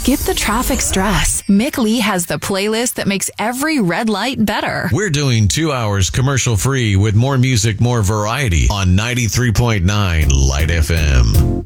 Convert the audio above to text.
Skip the traffic stress. Mick Lee has the playlist that makes every red light better. We're doing 2 hours commercial-free with more music, more variety on 93.9 Light FM.